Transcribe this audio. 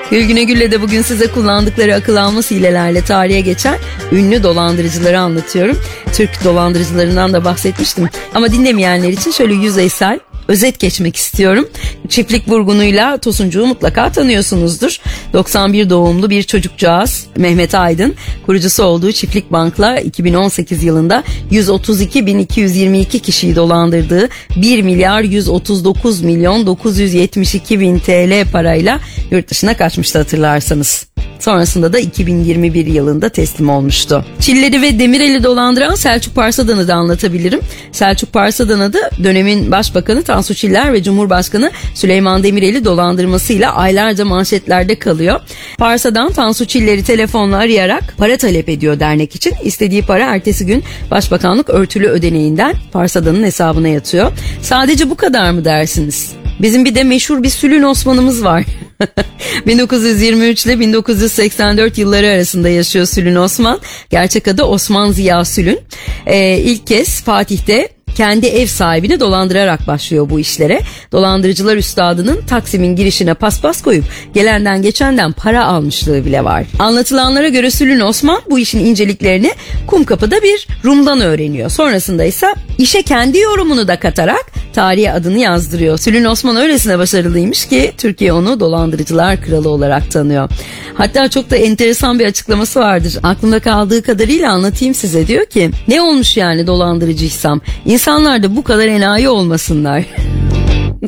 Gülgüne Gül'le de bugün size kullandıkları akıl almaz hilelerle tarihe geçen ünlü dolandırıcıları anlatıyorum. Türk dolandırıcılarından da bahsetmiştim. Ama dinlemeyenler için şöyle yüzeysel özet geçmek istiyorum. Çiftlik vurgunuyla Tosuncuğu mutlaka tanıyorsunuzdur. 91 doğumlu bir çocukcağız Mehmet Aydın kurucusu olduğu Çiftlik Bank'la 2018 yılında 132.222 kişiyi dolandırdığı 1 milyar 139 milyon 972 bin TL parayla yurt dışına kaçmıştı hatırlarsanız. Sonrasında da 2021 yılında teslim olmuştu. Çilleri ve Demirel'i dolandıran Selçuk Parsadan'ı da anlatabilirim. Selçuk Parsadan'ı da dönemin başbakanı Tansu Çiller ve Cumhurbaşkanı Süleyman Demirel'i dolandırmasıyla aylarca manşetlerde kalıyor. Parsadan Tansu Çiller'i telefonla arayarak para talep ediyor dernek için. İstediği para ertesi gün Başbakanlık örtülü ödeneğinden Parsadan'ın hesabına yatıyor. Sadece bu kadar mı dersiniz? Bizim bir de meşhur bir Sülün Osman'ımız var. 1923 ile 1984 yılları arasında yaşıyor Sülün Osman. Gerçek adı Osman Ziya Sülün. İlk kez Fatih'te kendi ev sahibini dolandırarak başlıyor bu işlere. Dolandırıcılar üstadının Taksim'in girişine paspas koyup gelenden geçenden para almışlığı bile var. Anlatılanlara göre Sülün Osman bu işin inceliklerini Kumkapı'da bir Rum'dan öğreniyor. Sonrasında ise işe kendi yorumunu da katarak tarihe adını yazdırıyor. Sülün Osman öylesine başarılıymış ki Türkiye onu dolandırıcılar kralı olarak tanıyor. Hatta çok da enteresan bir açıklaması vardır. Aklımda kaldığı kadarıyla anlatayım size. Diyor ki ne olmuş yani dolandırıcıysam? İnsanlar da bu kadar enayi olmasınlar.